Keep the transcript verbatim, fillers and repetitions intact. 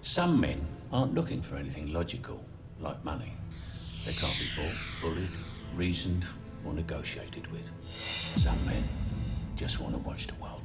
Some men aren't looking for anything logical, like money. They can't be bought, bullied, reasoned, or negotiated with. Some men just want to watch the world